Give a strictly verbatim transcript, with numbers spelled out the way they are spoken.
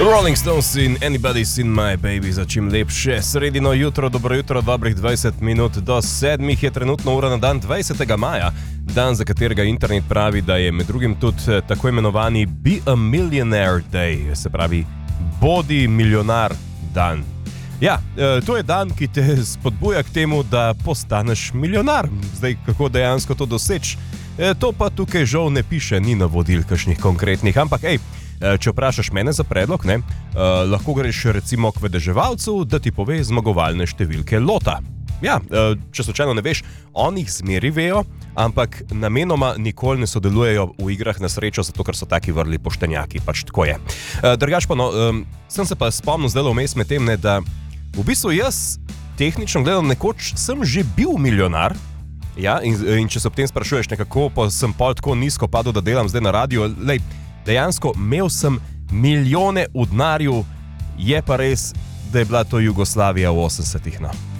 Rolling Stones in Anybody's Seen My Baby za čim lepše. Sredino jutro, dobro jutro, dobrih dvajset minut do sedmih je trenutno ura na dan dvajsetega maja. Dan, za katerega internet pravi, da je med drugim tudi tako imenovani Be a Millionaire Day, se pravi Bodi milijonar dan. Ja, to je dan, ki te spodbuja k temu, da postaneš milijonar. Zdaj, kako dejansko to doseči, to pa tukaj žal ne piše, ni navodil kakšnih konkretnih, ampak ej, če vprašaš mene za predlog, ne, uh, lahko greš recimo k vedeževalcu, da ti pove zmagovalne številke lota. Ja, uh, če slučajno ne veš, oni jih zmeri vejo, ampak namenoma nikoli ne sodelujejo v igrah na srečo, zato ker so taki vrli poštenjaki, pač tako je. Uh, drugač pa, no, um, sem se pa spomnil zdaj vmes med tem, ne, da v bistvu jaz tehnično gledam nekoč sem že bil milijonar. Ja, in, in če se ob tem sprašuješ nekako, pa sem pol tako nizko padel, da delam zdaj na radiju, lej, dejansko imel sem milijone v denarju, je pa res, da je bila to Jugoslavija v osemdesetih. No.